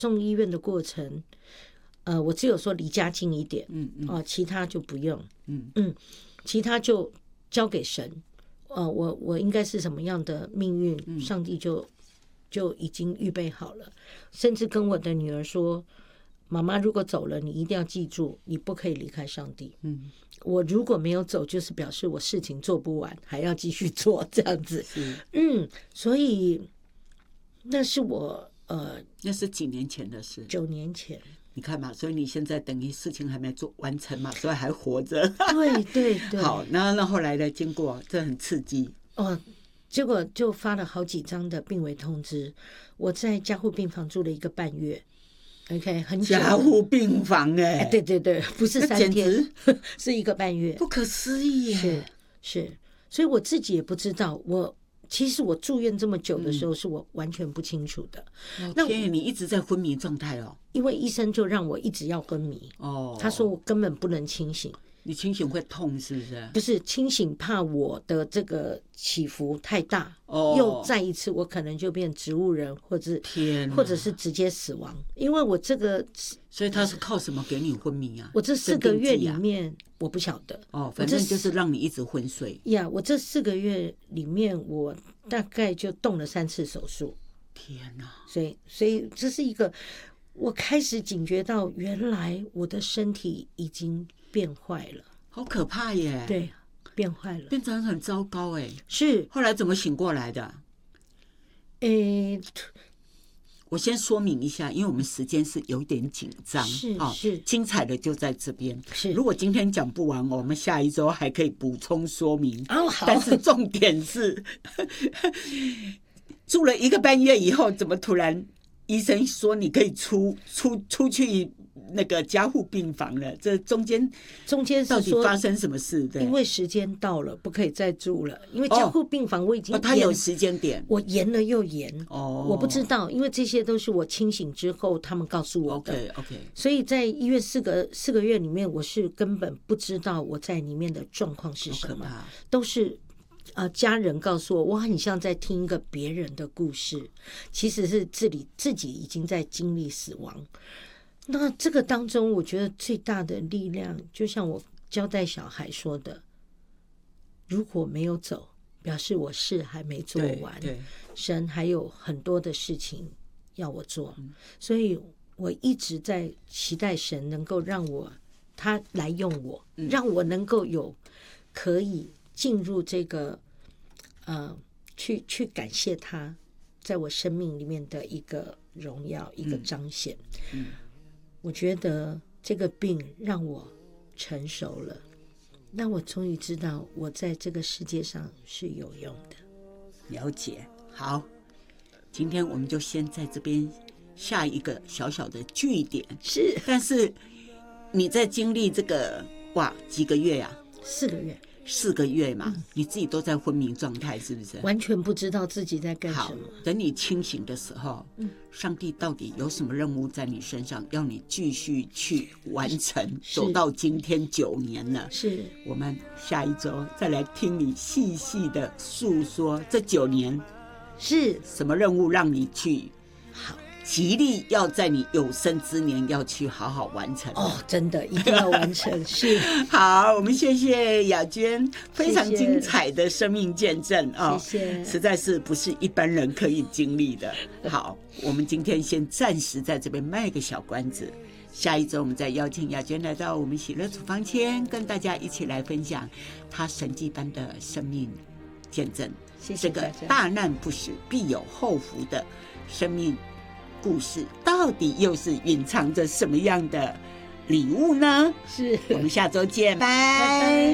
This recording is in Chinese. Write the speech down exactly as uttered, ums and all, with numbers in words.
送医院的过程，呃，我只有说离家近一点， 嗯嗯， 啊，其他就不用， 嗯嗯，其他就交给神，呃，我我应该是什么样的命运， 嗯上帝就就已经预备好了，甚至跟我的女儿说，妈妈如果走了，你一定要记住，你不可以离开上帝。 嗯， 我如果没有走，就是表示我事情做不完，还要继续做这样子。 是， 嗯，所以那是我呃那是几年前的事， 九年前。 你看嘛，所以你现在等于事情还没做完成嘛，所以还活着。 对对对。 好，那那后来呢？经过这很刺激哦，结果就发了好几张的病危通知。我在加护病房住了一个半月 ，OK， 很久。 加护病房哎、 哎，对对对，不是三天，是一个半月， 不可思议耶！ 是是，所以我自己也不知道我。其实我住院这么久的时候，是我完全不清楚的。 嗯、 那天，你一直在昏迷状态哦。 因为医生就让我一直要昏迷。 哦， 他说我根本不能清醒。 你清醒会痛是不是？ 不是清醒，怕我的这个起伏太大， 哦， 又再一次我可能就变植物人，或者天， 或者是直接死亡。因为我这个， 所以他是靠什么给你昏迷啊？ 我这四个月里面，我不晓得。 哦，反正就是让你一直昏睡。 呀，我这四个月里面，我大概就动了三次手术。 天哪！ 所以，所以这是一个，我开始警觉到，原来我的身体已经变坏了。 好可怕耶！ 对，变坏了， 变成很糟糕哎。 是， 后来怎么醒过来的？ 诶， 我先说明一下，因为我们时间是有点紧张， 是哦、 是， 精彩的就在这边。 是， 如果今天讲不完，我们下一周还可以补充说明。 哦，好。 但是重点是，住了一个半月以后，怎么突然医生说你可以出出出去那个加护病房了？这中间中间到底发生什么事？对， 因为时间到了，不可以再住了。因为加护病房我已经哦，他有时间点， 我延了又延。 哦， 我不知道，因为这些都是我清醒之后他们告诉我的。 OK OK， 所以在医院四个四个月里面，我是根本不知道我在里面的状况是什么，都是。呃，家人告诉我，我很像在听一个别人的故事，其实是自己自己已经在经历死亡。那这个当中，我觉得最大的力量，就像我交代小孩说的，如果没有走，表示我事还没做完，神还有很多的事情要我做，嗯、所以我一直在期待神能够让我他来用我，嗯、让我能够有可以进入这个呃，去去感谢他在我生命里面的一个荣耀，一个彰显。 嗯嗯、 我觉得这个病让我成熟了，那我终于知道我在这个世界上是有用的。 了解，好，今天我们就先在这边下一个小小的句点。 是， 但是你在经历这个哇几个月呀、啊？ 四个月。 四个月嘛、嗯，你自己都在昏迷状态，是不是？ 完全不知道自己在干什么。 好，等你清醒的时候， 嗯， 上帝到底有什么任务在你身上，要你继续去完成？走到今天九年了， 是。 我们下一周再来听你细细的诉说这九年是什么任务让你去好。 极力要在你有生之年要去好好完成哦，真的一定要完成。是， 好，我们谢谢雅娟非常精彩的生命见证啊、哦， 谢谢， 实在是不是一般人可以经历的。好，我们今天先暂时在这边卖个小关子，下一周我们再邀请雅娟来到我们喜乐处方签，跟大家一起来分享她神迹般的生命见证。 谢谢这个大难不死必有后福的生命故事到底又是隐藏着什么样的礼物呢？ 是， 我们下周见，拜拜拜。